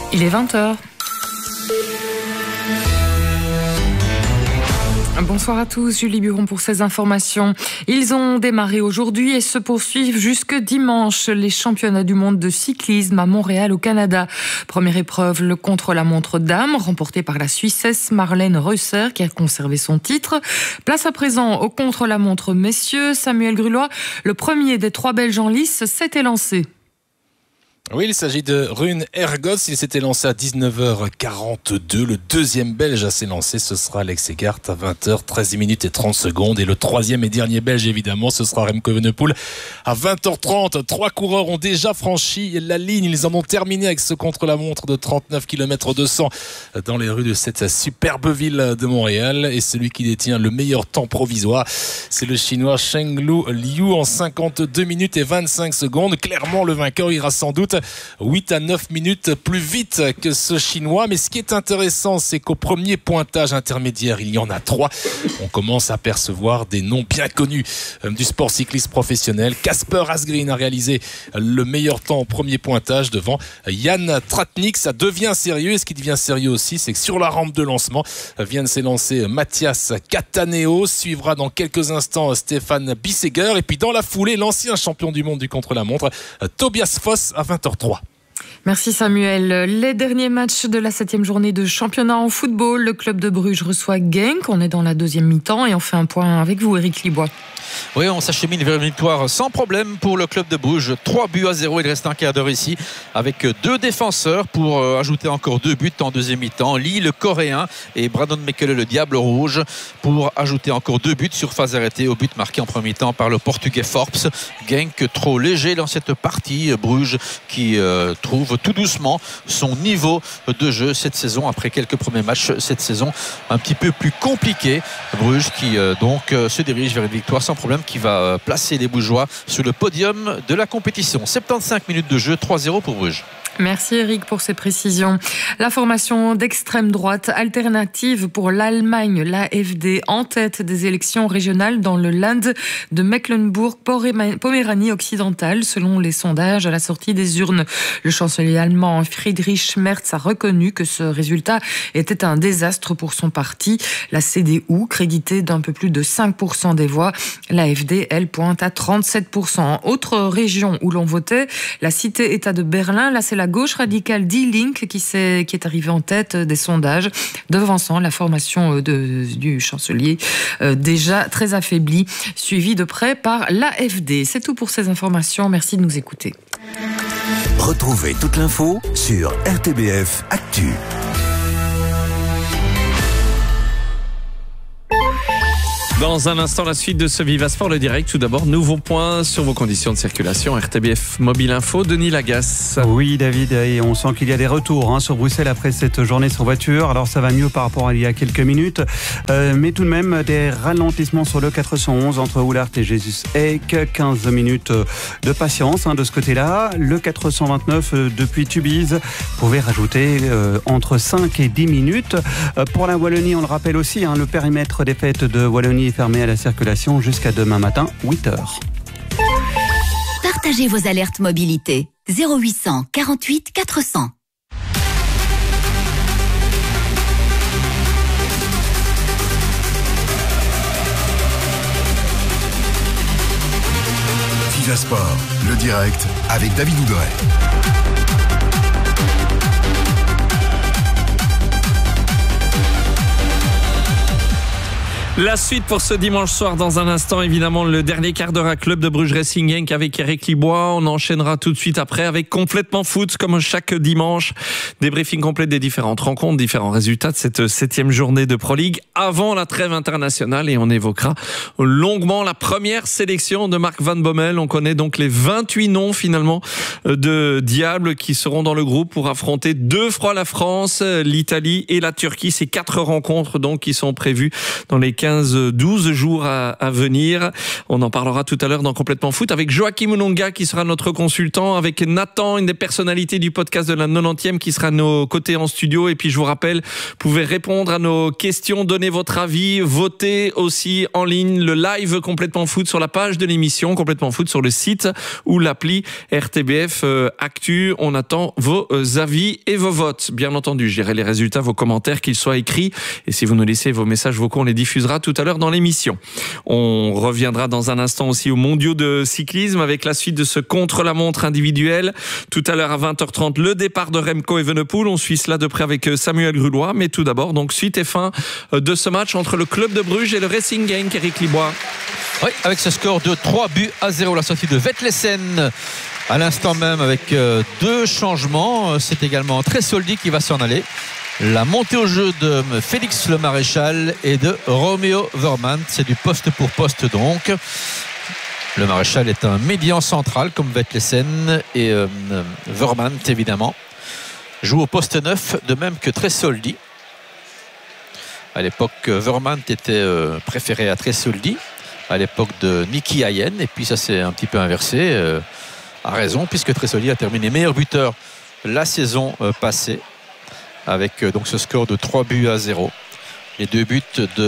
Il est 20h. Bonsoir à tous, Julie Buron pour ces informations. Ils ont démarré aujourd'hui et se poursuivent jusque dimanche les championnats du monde de cyclisme à Montréal au Canada. Première épreuve, le contre-la-montre dames, remportée par la Suissesse Marlène Reusser qui a conservé son titre. Place à présent au contre-la-montre messieurs. Samuel Grulois, le premier des 3 Belges en lice, s'était lancé. Oui, il s'agit de Rune Ergos. Il s'était lancé à 19h42. Le deuxième Belge à s'élancer, ce sera Alex Egart à 20h, 13 minutes et 30 secondes. Et le troisième et dernier Belge, évidemment, ce sera Remco Evenepoel à 20h30. 3 coureurs ont déjà franchi la ligne. Ils en ont terminé avec ce contre-la-montre de 39 km 200 dans les rues de cette superbe ville de Montréal. Et celui qui détient le meilleur temps provisoire, c'est le Chinois Chenglu Liu en 52 minutes et 25 secondes. Clairement, le vainqueur ira sans doute 8 à 9 minutes plus vite que ce Chinois. Mais ce qui est intéressant, c'est qu'au premier pointage intermédiaire, il y en a 3. On commence à percevoir des noms bien connus du sport cycliste professionnel. Kasper Asgreen a réalisé le meilleur temps au premier pointage devant Jan Tratnik. Ça devient sérieux. Et ce qui devient sérieux aussi, c'est que sur la rampe de lancement vient de s'élancer Mathias Cataneo. Suivra dans quelques instants Stéphane Bisseger. Et puis dans la foulée, l'ancien champion du monde du contre-la-montre, Tobias Foss à 20h03. Merci Samuel. Les derniers matchs de la 7e journée de championnat en football. Le club de Bruges reçoit Genk. On est dans la deuxième mi-temps et on fait un point avec vous, Éric Libois. Oui, on s'achemine vers une victoire sans problème pour le club de Bruges. 3-0. Il reste un quart d'heure ici avec 2 défenseurs pour ajouter encore 2 buts en deuxième mi-temps. Lee, le coréen, et Brandon Mekele, le diable rouge, pour ajouter encore 2 buts sur phase arrêtée au but marqué en premier mi-temps par le portugais Forbes. Genk trop léger dans cette partie. Bruges qui trouve tout doucement son niveau de jeu cette saison après quelques premiers matchs cette saison un petit peu plus compliqué. Bruges qui donc se dirige vers une victoire sans problème qui va placer les Bougeois sur le podium de la compétition. 75 minutes de jeu, 3-0 pour Bruges. Merci Eric pour ces précisions. La formation d'extrême droite alternative pour l'Allemagne, l'AfD, en tête des élections régionales dans le Land de Mecklembourg-Poméranie occidentale, selon les sondages à la sortie des urnes. Le chancelier allemand Friedrich Merz a reconnu que ce résultat était un désastre pour son parti. La CDU, créditée d'un peu plus de 5% des voix, l'AfD, elle, pointe à 37%. Autre région où l'on votait, la cité-État de Berlin, là c'est la gauche radicale Die Linke qui est arrivée en tête des sondages, devançant la formation du chancelier déjà très affaiblie, suivie de près par l'AfD. C'est tout pour ces informations. Merci de nous écouter. Retrouvez toute l'info sur RTBF Actu. Dans un instant, la suite de ce Viva Sport, le direct. Tout d'abord, nouveau point sur vos conditions de circulation. RTBF Mobile Info, Denis Lagasse. Oui, David, et on sent qu'il y a des retours sur Bruxelles après cette journée sans voiture. Alors, ça va mieux par rapport à il y a quelques minutes. Mais tout de même, des ralentissements sur le 411 entre Oulart et Jesus-Eck. 15 minutes de patience de ce côté-là. Le 429 depuis Tubize, vous pouvez rajouter entre 5 et 10 minutes. Pour la Wallonie, on le rappelle aussi, le périmètre des fêtes de Wallonie fermé à la circulation jusqu'à demain matin, 8h. Partagez vos alertes mobilité. 0800 48 400. Viva Sport, le direct avec David Ouderet. La suite pour ce dimanche soir, dans un instant, évidemment, le dernier quart d'heure à Club de Bruges Racing Genk avec Eric Libois. On enchaînera tout de suite après avec Complètement Foot, comme chaque dimanche. Débriefing complet des différentes rencontres, différents résultats de cette 7e journée de Pro League avant la trêve internationale. Et on évoquera longuement la première sélection de Marc Van Bommel. On connaît donc les 28 noms, finalement, de Diables qui seront dans le groupe pour affronter 2 fois la France, l'Italie et la Turquie. Ces 4 rencontres, donc, qui sont prévues dans les 15 15-12 jours à venir. On en parlera tout à l'heure dans Complètement Foot avec Joachim Ononga qui sera notre consultant, avec Nathan, une des personnalités du podcast de la 90e qui sera à nos côtés en studio. Et puis je vous rappelle, vous pouvez répondre à nos questions, donner votre avis, voter aussi en ligne le live Complètement Foot sur la page de l'émission Complètement Foot sur le site ou l'appli RTBF Actu. On attend vos avis et vos votes. Bien entendu, je dirai les résultats, vos commentaires, qu'ils soient écrits. Et si vous nous laissez vos messages vocaux, on les diffusera tout à l'heure dans l'émission. On reviendra dans un instant aussi aux mondiaux de cyclisme avec la suite de ce contre-la-montre individuel. Tout à l'heure à 20h30, le départ de Remco Evenepoel. On suit cela de près avec Samuel Grulois. Mais tout d'abord, donc, suite et fin de ce match entre le Club de Bruges et le Racing Genk, Eric Libois. Oui, avec ce score de 3-0, la sortie de Vetlesen à l'instant même avec 2 changements. C'est également Tresoldi qui va s'en aller. La montée au jeu de Félix Le Maréchal et de Romeo Vermaat. C'est du poste pour poste donc. Le Maréchal est un médian central comme Vetlesen et Vermaat évidemment joue au poste 9, de même que Tresoldi. À l'époque, Vermaat était préféré à Tresoldi à l'époque de Nicky Hayden, et puis ça s'est un petit peu inversé à raison, puisque Tresoldi a terminé meilleur buteur la saison passée avec donc ce score de 3-0. Les 2 buts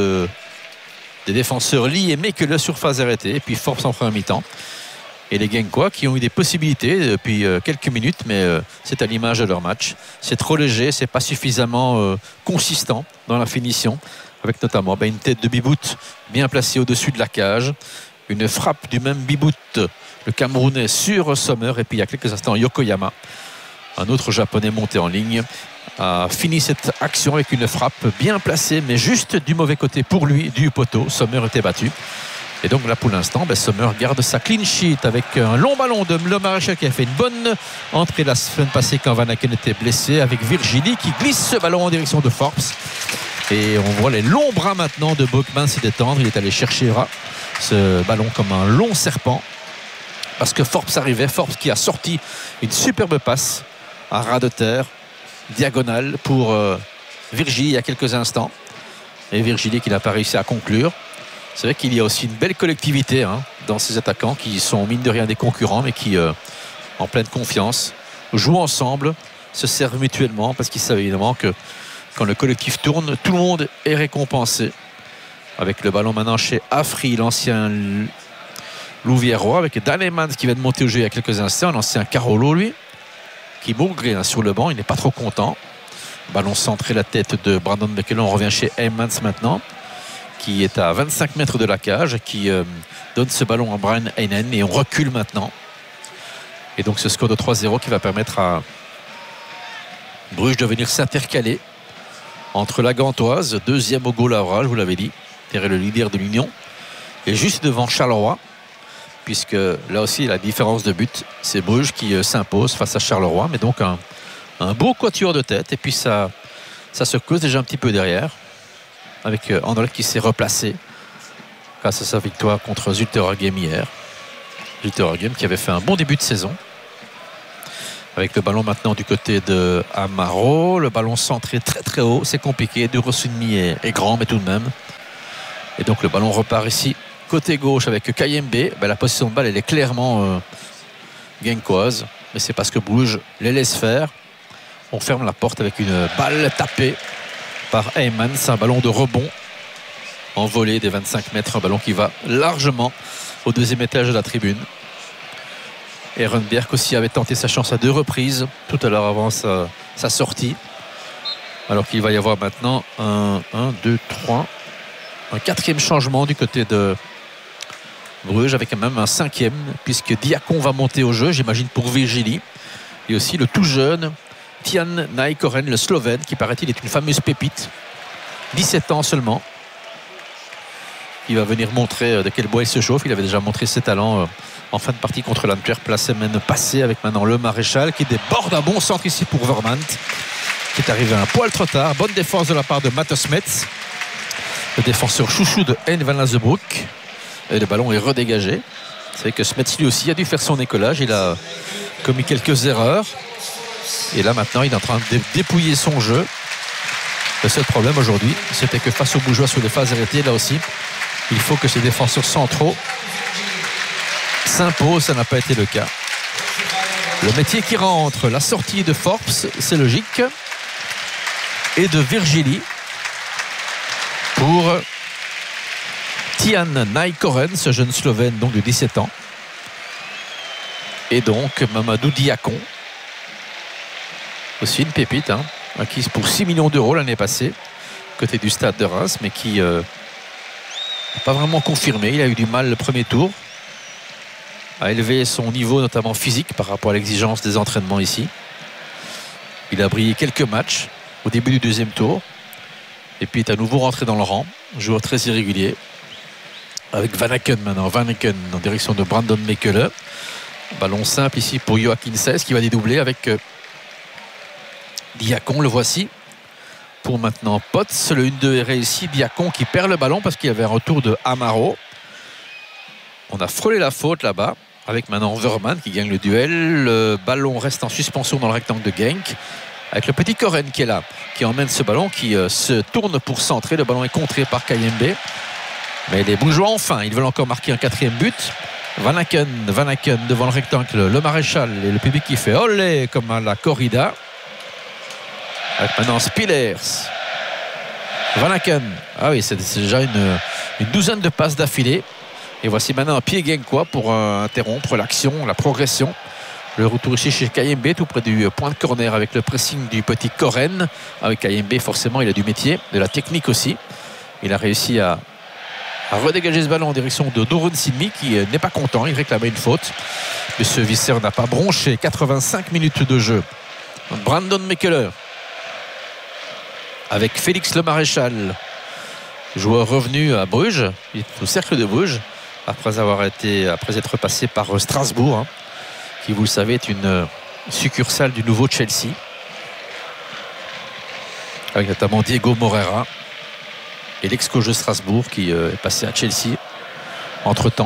des défenseurs Lee et Mekele sur phase arrêtée, et puis Forbes en première mi-temps. Et les Genkois qui ont eu des possibilités depuis quelques minutes, mais c'est à l'image de leur match. C'est trop léger, c'est pas suffisamment consistant dans la finition, avec notamment une tête de Bibout bien placée au-dessus de la cage, une frappe du même Bibout, le Camerounais, sur Sommer, et puis il y a quelques instants Yokoyama, un autre Japonais monté en ligne, a fini cette action avec une frappe bien placée, mais juste du mauvais côté pour lui, du poteau. Sommer était battu. Et donc là pour l'instant, Sommer garde sa clean sheet avec un long ballon de Le Maréchal qui a fait une bonne entrée la semaine passée quand Van Aken était blessé, avec Virginie qui glisse ce ballon en direction de Forbes. Et on voit les longs bras maintenant de Bokman se détendre. Il est allé chercher ce ballon comme un long serpent parce que Forbes arrivait. Forbes qui a sorti une superbe passe à ras de terre, diagonale pour Virginie il y a quelques instants. Et Virginie qui n'a pas réussi à conclure. C'est vrai qu'il y a aussi une belle collectivité dans ces attaquants qui sont mine de rien des concurrents, mais qui, en pleine confiance, jouent ensemble, se servent mutuellement, parce qu'ils savent évidemment que quand le collectif tourne, tout le monde est récompensé. Avec le ballon maintenant chez Afri, l'ancien Louviérois, avec Dan Heyman qui vient de monter au jeu il y a quelques instants, l'ancien Carolo, lui, qui maugre sur le banc, il n'est pas trop content. Ballon centré, la tête de Brandon Mekele. On revient chez Heymans maintenant, qui est à 25 mètres de la cage, qui donne ce ballon à Brian Heinen, et on recule maintenant. Et donc ce score de 3-0 qui va permettre à Bruges de venir s'intercaler entre la Gantoise, deuxième au goal average, vous l'avez dit, derrière le leader de l'Union, et juste devant Charleroi, puisque là aussi la différence de but, c'est Bruges qui s'impose face à Charleroi, mais donc un beau quatuor de tête, et puis ça se cause déjà un petit peu derrière, avec Anderlecht qui s'est replacé grâce à sa victoire contre Zulte Waregem hier. Zulte Waregem qui avait fait un bon début de saison. Avec le ballon maintenant du côté de Amaro, le ballon centré très très haut, c'est compliqué. De Rossini est grand, mais tout de même. Et donc le ballon repart ici côté gauche avec Kayembe. La position de balle elle est clairement genkoise, mais c'est parce que Bruges les laisse faire. On ferme la porte avec une balle tapée par Heymans, un ballon de rebond envolé des 25 mètres, un ballon qui va largement au deuxième étage de la tribune. Ehrenberg aussi avait tenté sa chance à 2 reprises tout à l'heure avant sa sortie, alors qu'il va y avoir maintenant un 4e changement du côté de Bruges, avec même un 5e, puisque Diacon va monter au jeu, j'imagine pour Virginie, et aussi le tout jeune Tian Naikoren, le Slovène, qui paraît-il est une fameuse pépite, 17 ans seulement, qui va venir montrer de quel bois il se chauffe. Il avait déjà montré ses talents en fin de partie contre l'Antwerp la semaine passée, avec maintenant Le Maréchal qui déborde un bon centre ici pour Vermaat, qui est arrivé un poil trop tard. Bonne défense de la part de Matt Smets, le défenseur chouchou de Hein van Azebroek, et le ballon est redégagé. C'est vrai que Smets lui aussi a dû faire son écolage, il a commis quelques erreurs, et là maintenant il est en train de dépouiller son jeu Le seul problème aujourd'hui, c'était que face aux Bougeois sur les phases arrêtées, là aussi, il faut que ces défenseurs centraux s'imposent. Ça n'a pas été le cas. Le métier qui rentre, la sortie de Forbes, c'est logique, et de Virgili pour Tian Naikoren, ce jeune Slovène donc de 17 ans. Et donc Mamadou Diakon, aussi une pépite, acquise pour 6 millions d'euros l'année passée, côté du Stade de Reims, mais qui n'a pas vraiment confirmé. Il a eu du mal le premier tour à élever son niveau, notamment physique, par rapport à l'exigence des entraînements ici. Il a brillé quelques matchs au début du deuxième tour, et puis est à nouveau rentré dans le rang. Joueur très irrégulier, avec Van Aken maintenant. Van Aken en direction de Brandon Mekele. Ballon simple ici pour Joachim Seiss qui va dédoubler avec Diakon. Le voici pour maintenant Potts. Le 1-2 est réussi. Diakon qui perd le ballon parce qu'il y avait un retour de Amaro. On a frôlé la faute là-bas avec maintenant Verman qui gagne le duel. Le ballon reste en suspension dans le rectangle de Genk avec le petit Koren qui est là, qui emmène ce ballon, qui se tourne pour centrer. Le ballon est contré par Kayembe, mais les Bougeois ont faim. Ils veulent encore marquer un 4e but. Van Aken devant le rectangle, le maréchal et le public qui fait olé comme à la corrida. Avec maintenant Spillers. Van Aken, ah oui, c'est déjà une douzaine de passes d'affilée. Et voici maintenant un pied genkois pour interrompre l'action, la progression. Le retour ici chez Kayembe, tout près du point de corner avec le pressing du petit Koren. Avec Kayembe, forcément, il a du métier, de la technique aussi. Il a réussi à redégager ce ballon en direction de Dorun Sidmi qui n'est pas content, il réclamait une faute. Mais ce Visser n'a pas bronché. 85 minutes de jeu. Brandon Mekele avec Félix Le Maréchal, joueur revenu à Bruges, il est au cercle de Bruges après être passé par Strasbourg, qui, vous le savez, est une succursale du nouveau Chelsea, avec notamment Diego Moreira et l'ex-coach de Strasbourg qui est passé à Chelsea entre-temps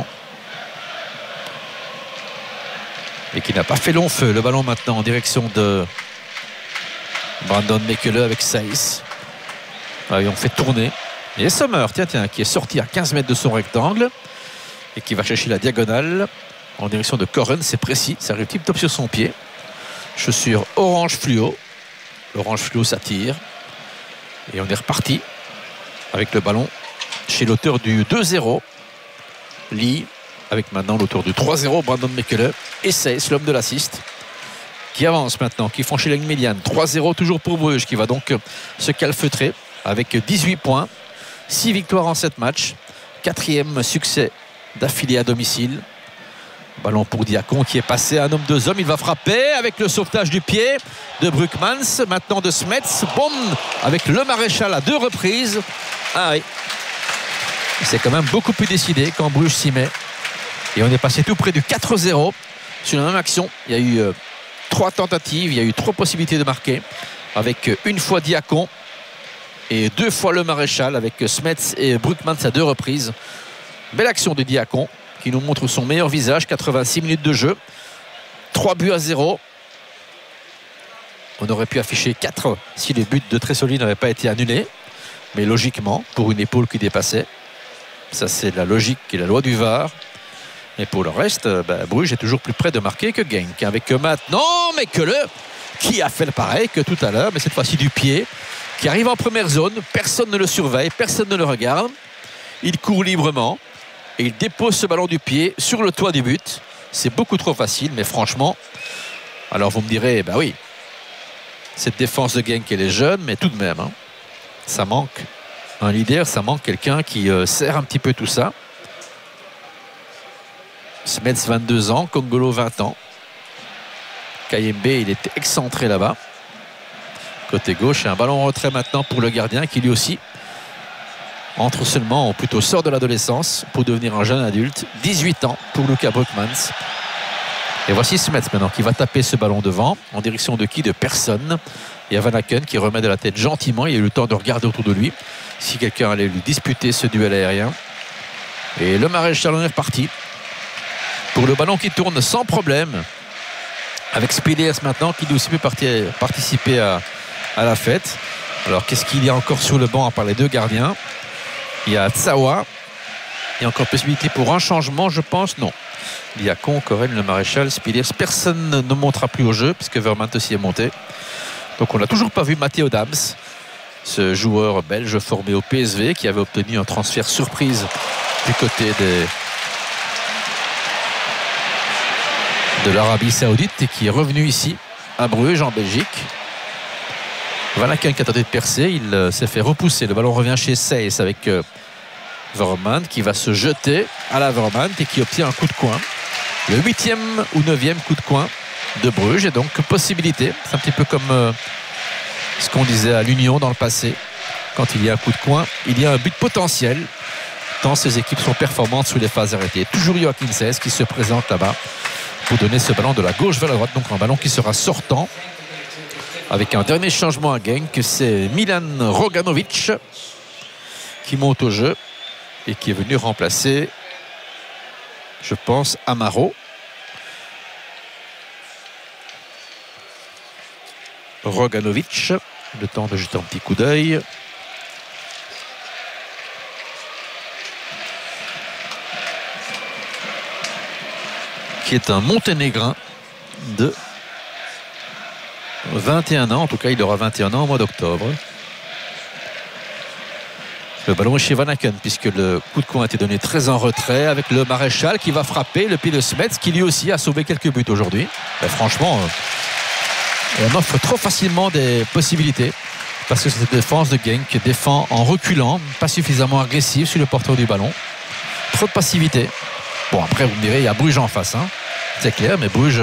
et qui n'a pas fait long feu. Le ballon maintenant en direction de Brandon Mekele avec Seiss. Ils ont fait tourner. Et Sommer, tiens, qui est sorti à 15 mètres de son rectangle et qui va chercher la diagonale en direction de Koren. C'est précis, ça arrive tip-top sur son pied. Chaussure orange fluo. L'orange fluo, ça tire. Et on est reparti avec le ballon chez l'auteur du 2-0. Lee, avec maintenant l'auteur du 3-0, Brandon Mekele. Et Seiss, l'homme de l'assist, qui avance maintenant, qui franchit la ligne médiane. 3-0 toujours pour Bruges, qui va donc se calfeutrer avec 18 points, 6 victoires en 7 matchs, 4e succès d'affilée à domicile. Ballon pour Diakon qui est passé à un homme 2 hommes. Il va frapper avec le sauvetage du pied de Brugmans, maintenant de Smets. Boum, avec le maréchal à 2 reprises. Ah oui, c'est quand même beaucoup plus décidé quand Bruges s'y met. Et on est passé tout près du 4-0 sur la même action. Il y a eu 3 tentatives, il y a eu 3 possibilités de marquer, avec une fois Diakon et 2 fois le maréchal, avec Smets et Brugmans à 2 reprises. Belle action de Diakon qui nous montre son meilleur visage. 86 minutes de jeu, 3-0. On aurait pu afficher 4 si les buts de Tressoli n'avaient pas été annulés, mais logiquement, pour une épaule qui dépassait, ça c'est la logique et la loi du VAR. Et pour le reste, Bruges est toujours plus près de marquer que Genk, avec maintenant Mekele qui a fait le pareil que tout à l'heure, mais cette fois-ci du pied, qui arrive en première zone. Personne ne le surveille, personne ne le regarde. Il court librement et il dépose ce ballon du pied sur le toit du but. C'est beaucoup trop facile, mais franchement, alors vous me direz, oui, cette défense de Genk, elle est jeune, mais tout de même, ça manque un leader, ça manque quelqu'un qui serre un petit peu tout ça. Smets, 22 ans, Kongolo, 20 ans. Kayembe, il est excentré là-bas. Côté gauche, et un ballon en retrait maintenant pour le gardien qui lui aussi entre seulement, ou plutôt sort de l'adolescence pour devenir un jeune adulte. 18 ans pour Luka Brugmans. Et voici Smets maintenant qui va taper ce ballon devant. En direction de qui? De personne. Il y a Van Aken qui remet de la tête gentiment. Il a eu le temps de regarder autour de lui si quelqu'un allait lui disputer ce duel aérien. Et le maréchal en est reparti pour le ballon qui tourne sans problème, avec Spillers maintenant qui lui aussi peut participer à la fête. Alors qu'est-ce qu'il y a encore sur le banc à part les deux gardiens? Il y a Tsawa. Il y a encore possibilité pour un changement, je pense. Non. Il y a Con, Corren, le Maréchal, Spiliers. Personne ne montera plus au jeu puisque Vermaat aussi est monté. Donc on n'a toujours pas vu Matteo Dams, ce joueur belge formé au PSV qui avait obtenu un transfert surprise du côté de l'Arabie Saoudite et qui est revenu ici à Bruges en Belgique. Vanaken qui a tenté de percer, il s'est fait repousser. Le ballon revient chez Seyss avec Vermaat qui va se jeter à la Vermaat et qui obtient un coup de coin. Le 8e ou 9e coup de coin de Bruges et donc possibilité. C'est un petit peu comme ce qu'on disait à l'Union dans le passé. Quand il y a un coup de coin, il y a un but potentiel tant ces équipes sont performantes sous les phases arrêtées. Toujours Joachim Seyss qui se présente là-bas pour donner ce ballon de la gauche vers la droite. Donc un ballon qui sera sortant avec un dernier changement à Genk. C'est Milan Roganovic qui monte au jeu et qui est venu remplacer, je pense, Amaro. Roganovic, le temps de jeter un petit coup d'œil. Qui est un Monténégrin de 21 ans. En tout cas, il aura 21 ans au mois d'octobre. Le ballon est chez Vanaken puisque le coup de coin a été donné très en retrait avec le Maréchal qui va frapper le pied de Smets qui lui aussi a sauvé quelques buts aujourd'hui. Mais franchement, on offre trop facilement des possibilités parce que cette défense de Genk défend en reculant, pas suffisamment agressive sur le porteur du ballon. Trop de passivité. Bon, après, vous me direz, il y a Bruges en face, hein. C'est clair, mais Bruges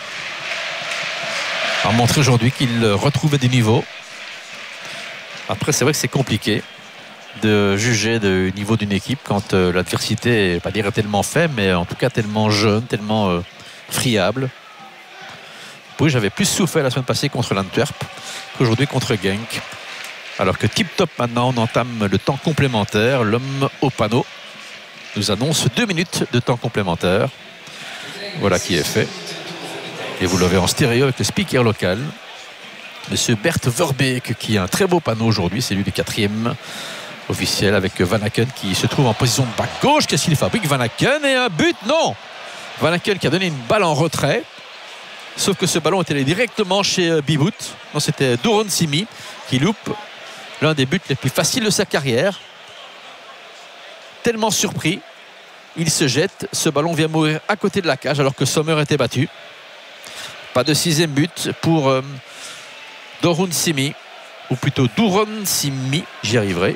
a montré aujourd'hui qu'il retrouvait du niveau. Après, c'est vrai que c'est compliqué de juger du niveau d'une équipe quand l'adversité, pas dire tellement faible, mais en tout cas tellement jeune, tellement friable. Bruges avait plus souffert la semaine passée contre l'Antwerp qu'aujourd'hui contre Genk. Alors que tip top maintenant, on entame le temps complémentaire. L'homme au panneau nous annonce 2 minutes de temps complémentaire. Voilà qui est fait. Et vous l'avez en stéréo avec le speaker local. Monsieur Bert Verbeek qui a un très beau panneau aujourd'hui. C'est lui le 4e officiel avec Vanaken qui se trouve en position de back gauche. Qu'est-ce qu'il fabrique Vanaken? Et un but? Non! Vanaken qui a donné une balle en retrait. Sauf que ce ballon est allé directement chez Bibout. Non, c'était Douron Simi qui loupe l'un des buts les plus faciles de sa carrière. Tellement surpris, il se jette. Ce ballon vient mourir à côté de la cage alors que Sommer était battu. Pas de 6e but pour Douron Simi, ou plutôt Douron Simi, j'y arriverai.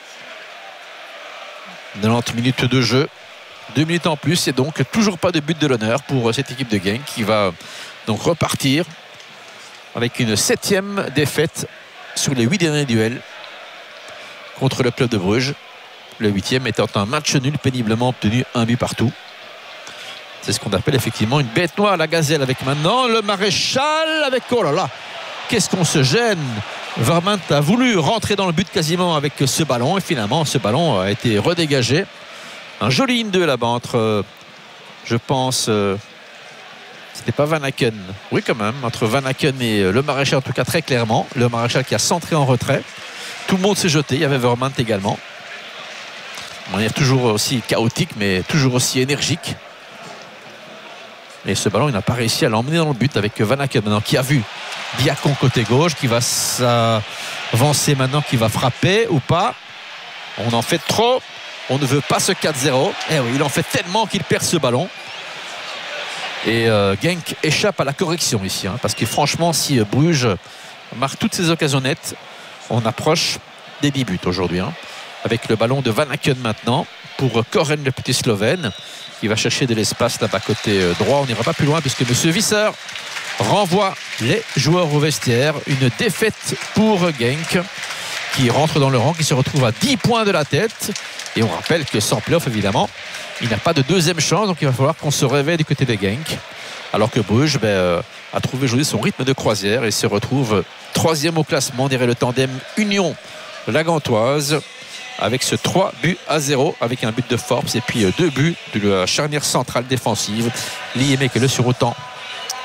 90 minutes de jeu, 2 minutes en plus et donc toujours pas de but de l'honneur pour cette équipe de Genk qui va donc repartir avec une 7e défaite sur les 8 derniers duels contre le club de Bruges. Le 8e étant un match nul péniblement obtenu, 1 but partout. C'est ce qu'on appelle effectivement une bête noire, la gazelle, avec maintenant le Maréchal avec, oh là là, qu'est-ce qu'on se gêne. Vermaat a voulu rentrer dans le but quasiment avec ce ballon et finalement ce ballon a été redégagé. Un joli 1-2 là-bas entre, je pense, c'était pas Vanaken, oui quand même, entre Vanaken et le Maréchal, en tout cas très clairement. Le Maréchal qui a centré en retrait. Tout le monde s'est jeté, il y avait Vermaat également. De manière toujours aussi chaotique mais toujours aussi énergique. Et ce ballon, il n'a pas réussi à l'emmener dans le but avec Vanaken maintenant qui a vu Diacon côté gauche, qui va s'avancer maintenant, qui va frapper ou pas. On en fait trop. On ne veut pas ce 4-0. Eh oui, il en fait tellement qu'il perd ce ballon. Et Genk échappe à la correction ici. Hein, parce que franchement, si Bruges marque toutes ses occasions nettes, on approche des 10 buts aujourd'hui. Hein, avec le ballon de Vanaken maintenant pour Corren, le petit Slovène, qui va chercher de l'espace là-bas côté droit. On n'ira pas plus loin puisque M. Visser renvoie les joueurs au vestiaire. Une défaite pour Genk qui rentre dans le rang, qui se retrouve à 10 points de la tête. Et on rappelle que sans play-off, évidemment, il n'a pas de deuxième chance. Donc il va falloir qu'on se réveille du côté de Genk. Alors que Bruges a trouvé aujourd'hui son rythme de croisière et se retrouve 3e au classement, on dirait le tandem Union la Gantoise, avec ce 3-0 avec un but de Forbes et puis 2 buts de la charnière centrale défensive, Liémé que le sur autant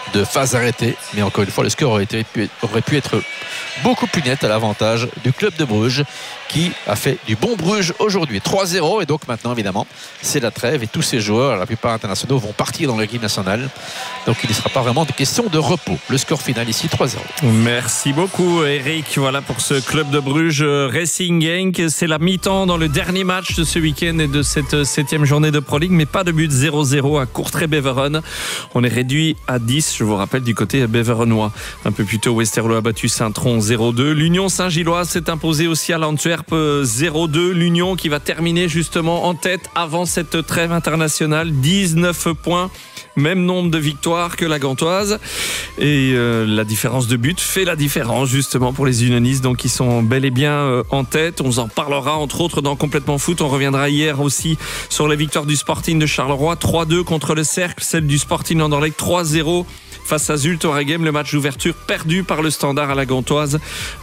de phase arrêtée. Mais encore une fois, le score aurait pu être beaucoup plus net à l'avantage du club de Bruges qui a fait du bon Bruges aujourd'hui. 3-0 et donc maintenant évidemment c'est la trêve et tous ces joueurs, la plupart internationaux, vont partir dans l'équipe nationale. Donc il ne sera pas vraiment de question de repos. Le score final ici 3-0. Merci beaucoup Eric. Voilà pour ce club de Bruges Racing Genk. C'est la mi-temps dans le dernier match de ce week-end et de cette 7e journée de Pro League, mais pas de but. 0-0 à Courtrai-Beveren. On est réduit à 10, je vous rappelle, du côté beverenois. Un peu plus tôt, Westerlo a battu Saint-Tron 0-2. L'Union Saint-Gilloise s'est imposée aussi à l'Antwerp 0-2. L'Union qui va terminer justement en tête avant cette trêve internationale. 19 points. Même nombre de victoires que la Gantoise. Et la différence de but fait la différence justement pour les unionistes, donc ils sont bel et bien en tête. On vous en parlera entre autres dans Complètement Foot. On reviendra hier aussi sur la victoire du Sporting de Charleroi 3-2 contre le Cercle, celle du Sporting Anderlecht 3-0 face à Zulte Waregem. Le match d'ouverture perdu par le Standard à la Gantoise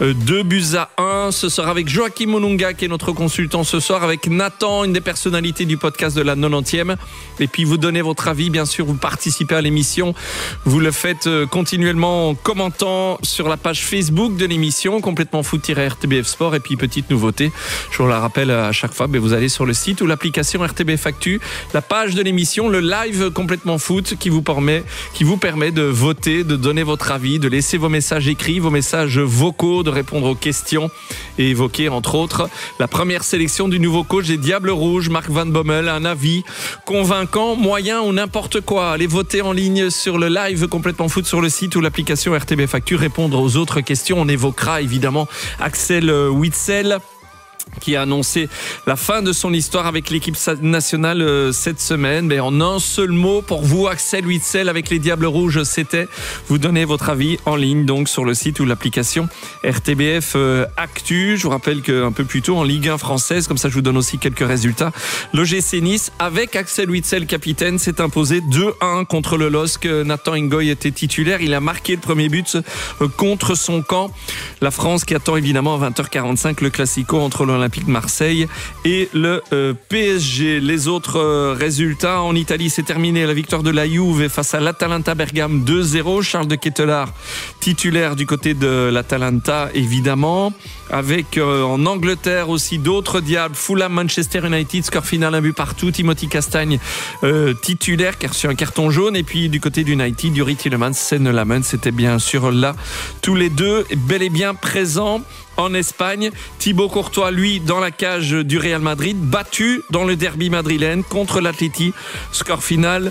2-1. Ce sera avec Joachim Monunga qui est notre consultant ce soir, avec Nathan, une des personnalités du podcast de la 90e. Et puis vous donnez votre avis, bien sûr, vous participez à l'émission. Vous le faites continuellement en commentant sur la page Facebook de l'émission Complètement Foot-RTBF Sport. Et puis petite nouveauté, je vous la rappelle à chaque fois, mais vous allez sur le site ou l'application RTBF Actu, la page de l'émission, le live Complètement Foot qui vous permet de voter, de donner votre avis, de laisser vos messages écrits, vos messages vocaux, de répondre aux questions et évoquer entre autres la première sélection du nouveau coach des Diables Rouges, Marc Van Bommel. Un avis convaincant, moyen ou n'importe quoi. Allez voter en ligne sur le live Complètement Foot sur le site ou l'application RTBF Actu, répondre aux autres questions. On évoquera évidemment Axel Witsel qui a annoncé la fin de son histoire avec l'équipe nationale cette semaine. Mais en un seul mot pour vous, Axel Witsel avec les Diables Rouges, c'était. Vous donnez votre avis en ligne donc sur le site ou l'application RTBF Actu. Je vous rappelle qu'un peu plus tôt en Ligue 1 française, comme ça je vous donne aussi quelques résultats, l'OGC Nice avec Axel Witsel capitaine s'est imposé 2-1 contre le LOSC. Nathan Ngoy était titulaire, il a marqué le premier but contre son camp. La France qui attend évidemment à 20h45 le Classico entre l'Olympique de Marseille et le PSG. Les autres résultats en Italie, c'est terminé. La victoire de la Juve face à l'Atalanta Bergame 2-0. Charles de Ketelaar titulaire du côté de l'Atalanta évidemment. Avec en Angleterre aussi d'autres diables, Fulham Manchester United, score final 1 but partout. Timothy Castagne titulaire qui a reçu un carton jaune. Et puis du côté d'United, Yuri Tielemans, Seine Lamen, c'était bien sûr là tous les deux bel et bien présents. En Espagne, Thibaut Courtois, lui, dans la cage du Real Madrid, battu dans le derby madrilène contre l'Atleti. Score final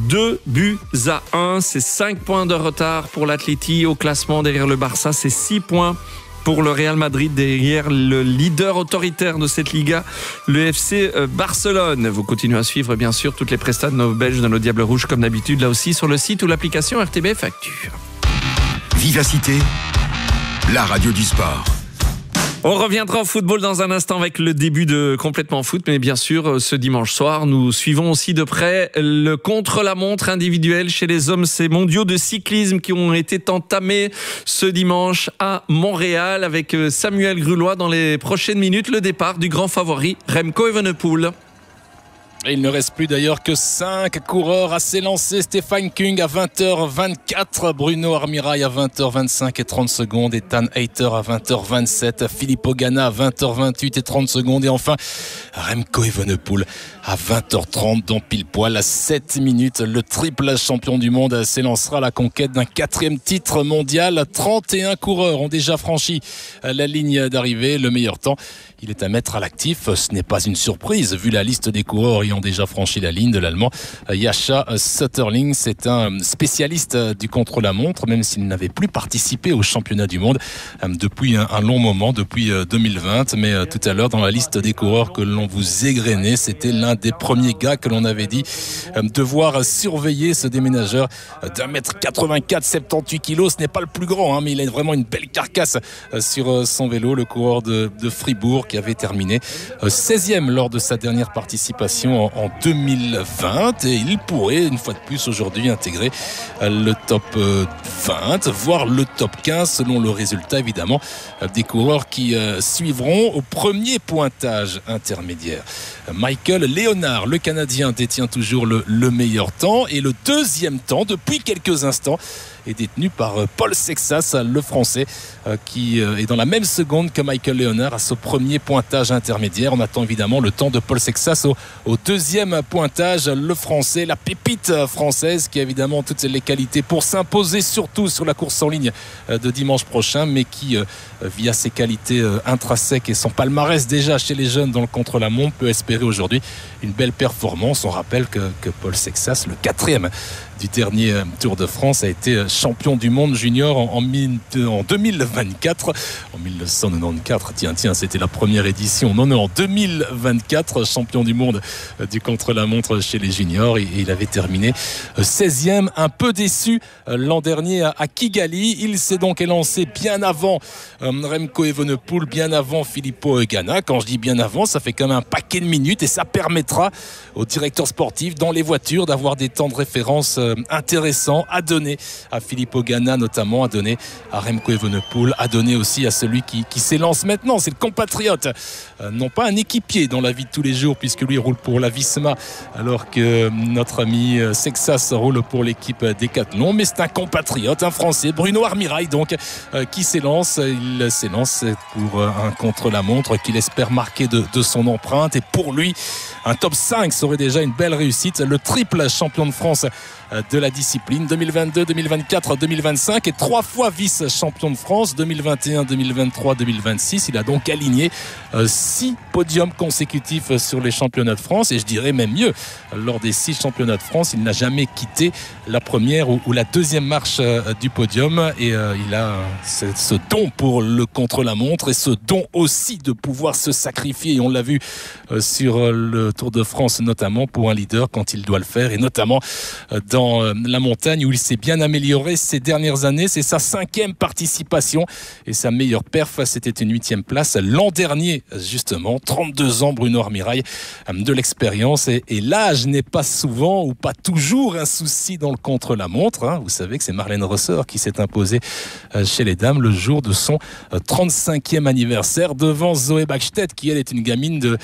2-1. C'est 5 points de retard pour l'Atleti au classement derrière le Barça. C'est 6 points pour le Real Madrid derrière le leader autoritaire de cette Liga, le FC Barcelone. Vous continuez à suivre bien sûr toutes les prestats de nos Belges, de nos Diables Rouges comme d'habitude, là aussi sur le site ou l'application RTBF Actu. Vivacité, la radio du sport. On reviendra au football dans un instant avec le début de Complètement Foot, mais bien sûr, ce dimanche soir, nous suivons aussi de près le contre-la-montre individuel chez les hommes. Ces mondiaux de cyclisme qui ont été entamés ce dimanche à Montréal avec Samuel Grulois dans les prochaines minutes. Le départ du grand favori Remco Evenepoel. Et il ne reste plus d'ailleurs que 5 coureurs à s'élancer. Stefan Kung à 20h24, Bruno Armirail à 20h25 et 30 secondes, Ethan Hayter à 20h27, Filippo Ganna à 20h28 et 30 secondes et enfin Remco Evenepoel à 20h30 dans pile poil à 7 minutes. Le triple champion du monde s'élancera à la conquête d'un 4e titre mondial. 31 coureurs ont déjà franchi la ligne d'arrivée. Le meilleur temps, il est à mettre à l'actif. Ce n'est pas une surprise vu la liste des coureurs ayant déjà franchi la ligne de l'Allemand Jascha Sütterling. C'est un spécialiste du contre-la-montre, même s'il n'avait plus participé au championnat du monde depuis un long moment, depuis 2020. Mais tout à l'heure, dans la liste des coureurs que l'on vous égrenait, c'était l'un des premiers gars que l'on avait dit devoir surveiller, ce déménageur d'1m84, 78 kg. Ce n'est pas le plus grand, mais il a vraiment une belle carcasse sur son vélo. Le coureur de Fribourg qui avait terminé 16e lors de sa dernière participation en 2020 et il pourrait une fois de plus aujourd'hui intégrer le top 20, voire le top 15 selon le résultat évidemment des coureurs qui suivront au premier pointage intermédiaire. Michael Leonard, le Canadien, détient toujours le meilleur temps et le deuxième temps depuis quelques instants est détenu par Paul Sexas, le Français, qui est dans la même seconde que Michael Leonard à ce premier pointage intermédiaire. On attend évidemment le temps de Paul Sexas au deuxième pointage. Le Français, la pépite française qui a évidemment toutes les qualités pour s'imposer surtout sur la course en ligne de dimanche prochain, mais qui, via ses qualités intrinsèques et son palmarès déjà chez les jeunes dans le contre-la-montre, peut espérer aujourd'hui une belle performance. On rappelle que Paul Sexas, le 4e du dernier Tour de France, a été champion du monde junior en 2024. En 1994, tiens, c'était la première édition. Non, en 2024, champion du monde du contre-la-montre chez les juniors. Et il avait terminé 16e, un peu déçu l'an dernier à Kigali. Il s'est donc élancé bien avant Remco Evenepoel, bien avant Filippo Ganna. Quand je dis bien avant, ça fait quand même un paquet de minutes et ça permettra aux directeurs sportifs dans les voitures d'avoir des temps de référence intéressants à donner à Filippo Ganna, notamment à donner à Remco Evenepoel, à donner aussi à celui qui s'élance maintenant. C'est le compatriote, non pas un équipier dans la vie de tous les jours puisque lui roule pour la Visma alors que notre ami Sexas roule pour l'équipe Decathlon, mais c'est un compatriote, un Français, Bruno Armirail donc, qui s'élance. Il s'élance pour un contre-la-montre qu'il espère marquer de son empreinte et pour lui un top 5 serait déjà une belle réussite. Le triple champion de France de la discipline 2022, 2024, 2025 et 3 fois vice-champion de France 2021, 2023, 2026. Il a donc aligné 6 podiums consécutifs sur les championnats de France et je dirais même mieux, lors des 6 championnats de France, il n'a jamais quitté la première ou la deuxième marche du podium et il a ce don pour le contre-la-montre et ce don aussi de pouvoir se sacrifier et on l'a vu sur le Tour de France notamment pour un leader quand il doit le faire et notamment dans la montagne où il s'est bien amélioré ces dernières années. C'est sa 5e participation et sa meilleure perf, c'était une 8e place l'an dernier justement. 32 ans, Bruno Armirail, de l'expérience et l'âge n'est pas souvent ou pas toujours un souci dans le contre-la-montre. Vous savez que c'est Marlène Rosser qui s'est imposée chez les dames le jour de son 35e anniversaire devant Zoé Bachstedt qui elle est une gamine de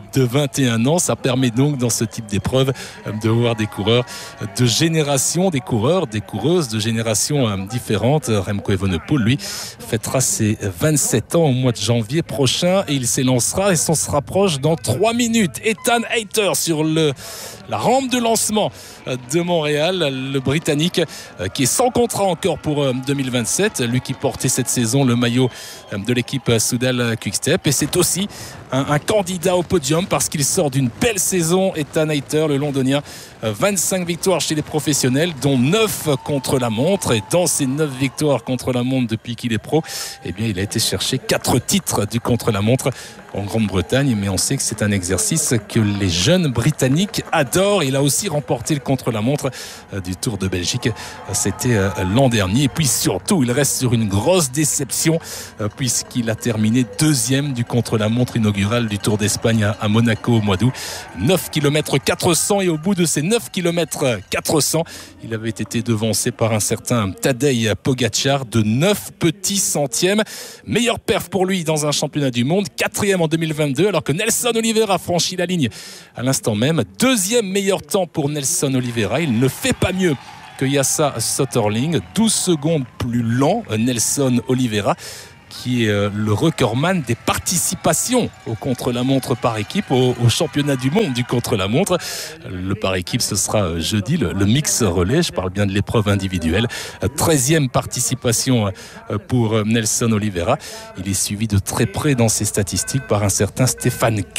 21 ans. Ça permet donc dans ce type d'épreuve de voir des coureurs de génération, des coureurs, des coureuses de générations différentes. Remco Evenepoel, lui, fêtera ses 27 ans au mois de janvier prochain et il s'élancera et on se rapproche dans 3 minutes. Ethan Hayter sur la rampe de lancement de Montréal, le Britannique qui est sans contrat encore pour 2027, lui qui portait cette saison le maillot de l'équipe Soudal Quick-Step et c'est aussi un candidat au podium parce qu'il sort d'une belle saison. Ethan Hayter, le Londonien, 25 victoires chez les professionnels dont 9 contre la montre et dans ces 9 victoires contre la montre depuis qu'il est pro, eh bien il a été chercher 4 titres du contre la montre en Grande-Bretagne, mais on sait que c'est un exercice que les jeunes Britanniques adorent. Il a aussi remporté le contre-la-montre du Tour de Belgique, c'était l'an dernier. Et puis surtout, il reste sur une grosse déception puisqu'il a terminé 2e du contre-la-montre inaugural du Tour d'Espagne à Monaco au mois d'août. 9 km 400 et au bout de ces 9 km 400, il avait été devancé par un certain Tadej Pogačar de 9 petits centièmes. Meilleure perf pour lui dans un championnat du monde, 4e en 2022 alors que Nelson Oliveira franchit la ligne à l'instant même. 2e meilleur temps pour Nelson Oliveira, il ne fait pas mieux que Yassa Soterling, 12 secondes plus lent Nelson Oliveira qui est le recordman des participations au contre-la-montre par équipe au championnat du monde du contre-la-montre. Le par équipe ce sera jeudi, le mix relais, je parle bien de l'épreuve individuelle. 13e participation pour Nelson Oliveira. Il est suivi de très près dans ses statistiques par un certain Stefan